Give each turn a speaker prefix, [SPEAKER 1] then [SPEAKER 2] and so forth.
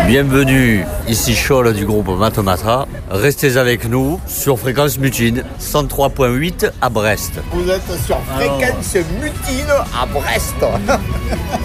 [SPEAKER 1] Bienvenue, ici Scholl du groupe Matomatra. Restez avec nous sur Fréquence Mutine, 103.8 à Brest.
[SPEAKER 2] Vous êtes sur Fréquence Mutine à Brest.